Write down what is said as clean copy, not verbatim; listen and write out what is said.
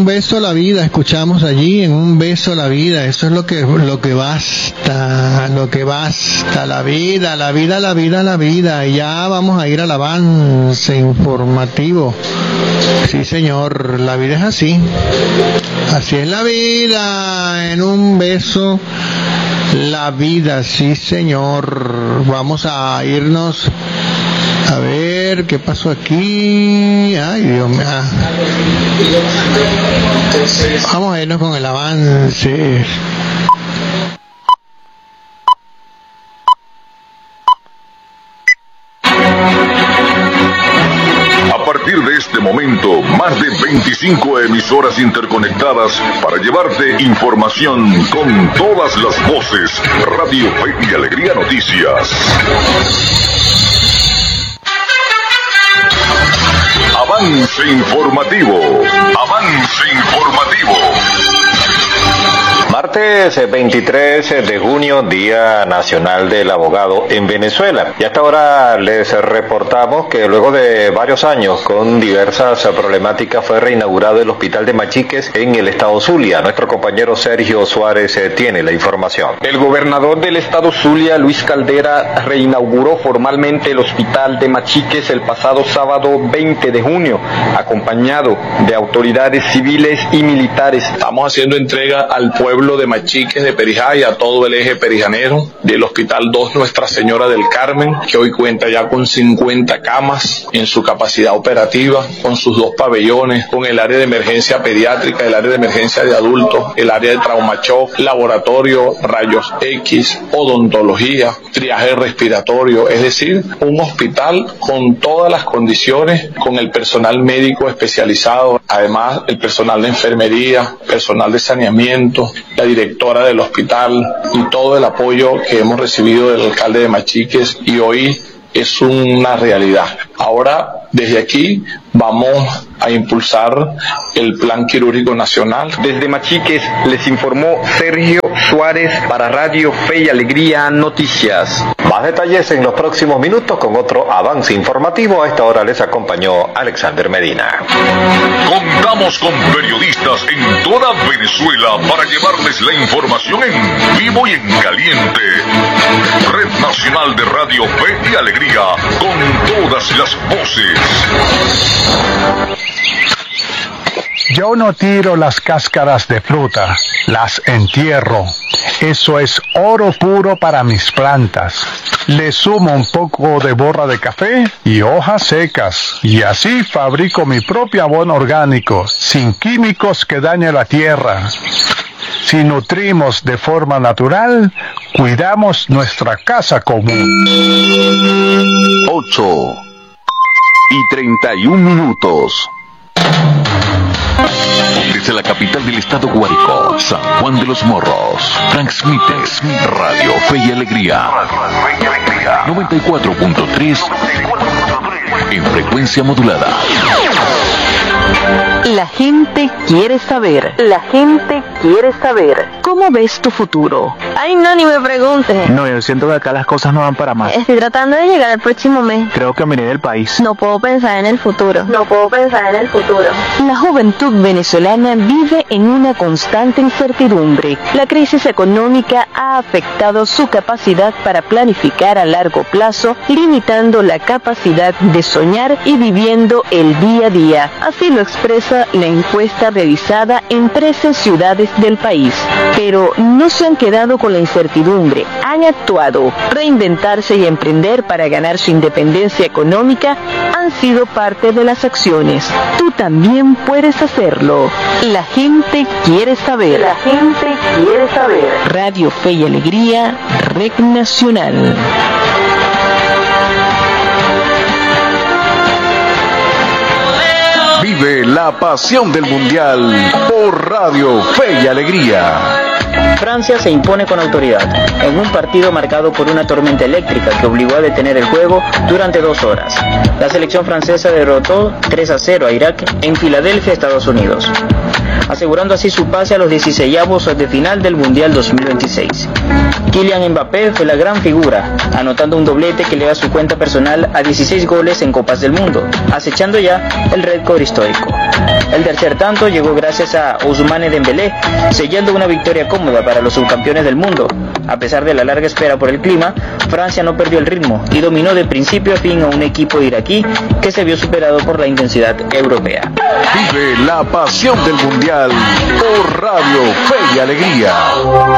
un beso la vida, escuchamos allí, en un beso la vida, eso es lo que basta, la vida, y ya vamos a ir al avance informativo. Sí, señor, la vida es así es la vida, en un beso la vida, sí, señor. Vamos a irnos a ver qué pasó aquí. Ay, Dios mío. Vamos a irnos con el avance. A partir de este momento, más de 25 emisoras interconectadas para llevarte información con todas las voces. Radio Fe y Alegría Noticias. Avance informativo. Martes 23 de junio, Día Nacional del Abogado en Venezuela. Y hasta ahora les reportamos que luego de varios años con diversas problemáticas fue reinaugurado el Hospital de Machiques en el estado Zulia. Nuestro compañero Sergio Suárez tiene la información. El gobernador del estado Zulia, Luis Caldera, reinauguró formalmente el Hospital de Machiques el pasado sábado 20 de junio, acompañado de autoridades civiles y militares. Estamos haciendo entrega al pueblo de Machiques de Perijá y a todo el eje perijanero del Hospital 2 Nuestra Señora del Carmen, que hoy cuenta ya con 50 camas en su capacidad operativa, con sus 2 pabellones, con el área de emergencia pediátrica, el área de emergencia de adultos, el área de trauma shock, laboratorio, rayos X, odontología, triaje respiratorio, es decir, un hospital con todas las condiciones, con el personal médico especializado, además el personal de enfermería, personal de saneamiento, la directora del hospital y todo el apoyo que hemos recibido del alcalde de Machiques, y hoy es una realidad. Ahora, desde aquí, vamos a impulsar el Plan Quirúrgico Nacional. Desde Machiques les informó Sergio Suárez para Radio Fe y Alegría Noticias. Más detalles en los próximos minutos con otro avance informativo. A esta hora les acompañó Alexander Medina. Contamos con periodistas en toda Venezuela para llevarles la información en vivo y en caliente. Red Nacional de Radio Fe y Alegría, con todas las voces. Yo no tiro las cáscaras de fruta, las entierro. Eso es oro puro para mis plantas. Le sumo un poco de borra de café y hojas secas, y así fabrico mi propio abono orgánico, sin químicos que dañen la tierra. Si nutrimos de forma natural, cuidamos nuestra casa común. 8:31. Desde la capital del estado Guárico, San Juan de los Morros, transmite Radio Fe y Alegría 94.3 en frecuencia modulada. La gente quiere saber. ¿Cómo ves tu futuro? Ay, no, ni me preguntes. No, yo siento que acá las cosas no van para más. Estoy tratando de llegar al próximo mes. Creo que me iré del país. No puedo pensar en el futuro. La juventud venezolana vive en una constante incertidumbre. La crisis económica ha afectado su capacidad para planificar a largo plazo, limitando la capacidad de soñar y viviendo el día a día. Así lo expresa la encuesta realizada en 13 ciudades del país. Pero no se han quedado con la incertidumbre, han actuado. Reinventarse y emprender para ganar su independencia económica han sido parte de las acciones. Tú también puedes hacerlo. La gente quiere saber. Radio Fe y Alegría, Red Nacional. Vive la pasión del Mundial por Radio Fe y Alegría. Francia se impone con autoridad en un partido marcado por una tormenta eléctrica que obligó a detener el juego durante 2 horas. La selección francesa derrotó 3-0 a Irak en Filadelfia, Estados Unidos, asegurando así su pase a los 16avos de final del Mundial 2026. Kylian Mbappé fue la gran figura, anotando un doblete que eleva su cuenta personal a 16 goles en Copas del Mundo, acechando ya el récord histórico. El tercer tanto llegó gracias a Ousmane Dembélé, sellando una victoria cómoda para los subcampeones del mundo. A pesar de la larga espera por el clima, Francia no perdió el ritmo y dominó de principio a fin a un equipo iraquí que se vio superado por la intensidad europea. Vive la pasión del Mundial por Radio Fe y Alegría.